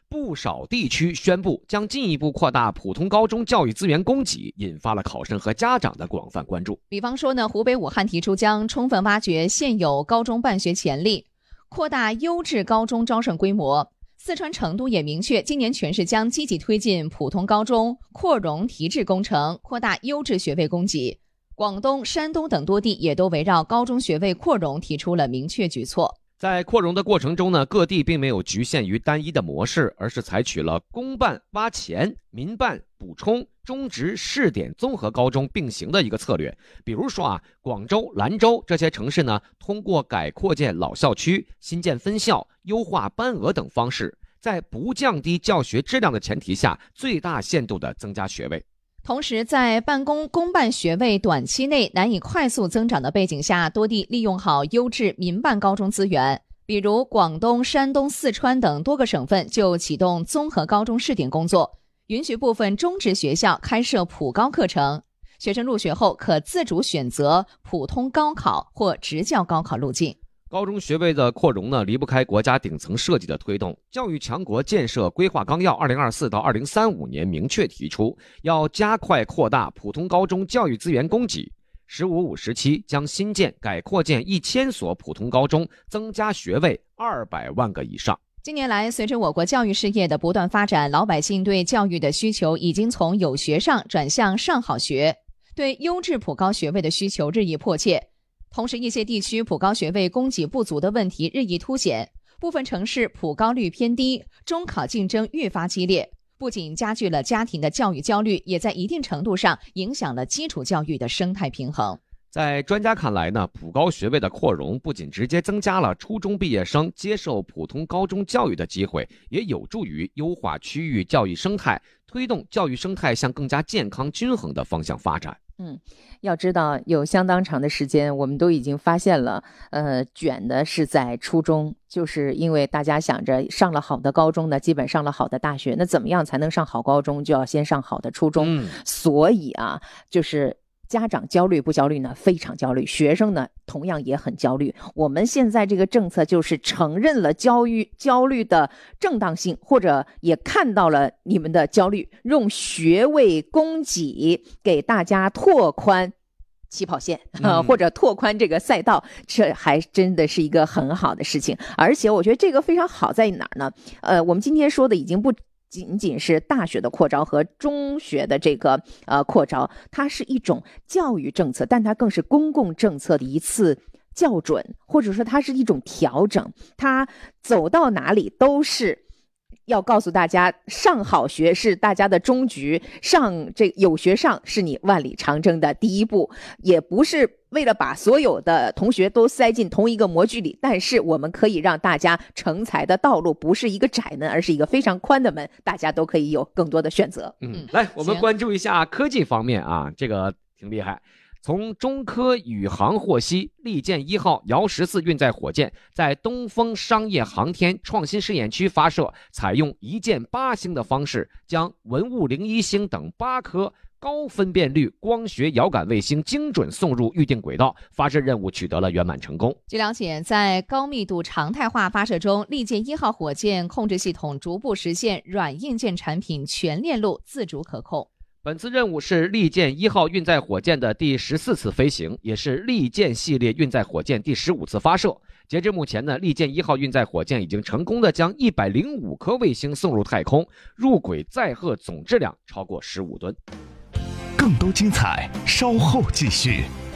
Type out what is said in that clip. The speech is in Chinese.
不少地区宣布将进一步扩大普通高中教育资源供给，引发了考生和家长的广泛关注。 比方说呢，湖北武汉提出将充分挖掘现有高中办学潜力，扩大优质高中招生规模。四川成都也明确，今年全市将积极推进普通高中扩容提质工程，扩大优质学位供给。广东、山东等多地也都围绕高中学位扩容提出了明确举措。 在扩容的过程中呢，各地并没有局限于单一的模式，而是采取了公办挖潜、民办补充、中职试点综合高中并行的一个策略。比如说广州、兰州这些城市呢，通过改扩建老校区、新建分校、优化班额等方式，在不降低教学质量的前提下，最大限度地增加学位。 同时，在公办学位短期内难以快速增长的背景下，多地利用好优质民办高中资源，比如广东、山东、四川等多个省份就启动综合高中试点工作，允许部分中职学校开设普高课程，学生入学后可自主选择普通高考或职教高考路径。 高中学位的扩容呢，离不开国家顶层设计的推动。教育强国建设规划纲要2024到2035年明确提出，要加快扩大普通高中教育资源供给。“15-5”时期将新建、改扩建1000所普通高中，增加学位200万个以上。 近年来，随着我国教育事业的不断发展，老百姓对教育的需求已经从有学上转向上好学，对优质普高学位的需求日益迫切。同时，一些地区普高学位供给不足的问题日益凸显，部分城市普高率偏低，中考竞争愈发激烈，不仅加剧了家庭的教育焦虑，也在一定程度上影响了基础教育的生态平衡。 在专家看来呢，普高学位的扩容不仅直接增加了初中毕业生接受普通高中教育的机会，也有助于优化区域教育生态，推动教育生态向更加健康均衡的方向发展。 要知道有相当长的时间，我们都已经发现了，卷的是在初中，就是因为大家想着上了好的高中呢，基本上了好的大学，那怎么样才能上好高中，就要先上好的初中。所以就是家长焦虑不焦虑呢？非常焦虑。学生呢，同样也很焦虑。我们现在这个政策就是承认了焦虑的正当性，或者也看到了你们的焦虑，用学位供给给大家拓宽起跑线或者拓宽这个赛道，这还真的是一个很好的事情。而且我觉得这个非常好在哪儿呢？我们今天说的已经不仅仅是大学的扩招和中学的这个扩招，它是一种教育政策，但它更是公共政策的一次校准，或者说它是一种调整，它走到哪里都是要告诉大家，上好学是大家的终局，上这有学上是你万里长征的第一步，也不是为了把所有的同学都塞进同一个模具里，但是我们可以让大家成才的道路不是一个窄门，而是一个非常宽的门，大家都可以有更多的选择。 来，我们关注一下科技方面这个挺厉害。从中科宇航获悉，利剑1号遥14运载火箭在东风商业航天创新试验区发射，采用一箭8星的方式，将文物01星等8颗高分辨率光学遥感卫星精准送入预定轨道，发射任务取得了圆满成功。 据了解，在高密度常态化发射中，利剑1号火箭控制系统逐步实现软硬件产品全链路自主可控。 本次任务是利剑1号运载火箭的第14次飞行，也是利剑系列运载火箭第15次发射。截至目前呢，利剑1号运载火箭已经成功的将105颗卫星送入太空，入轨载荷总质量超过15吨。 更多精彩稍后继续。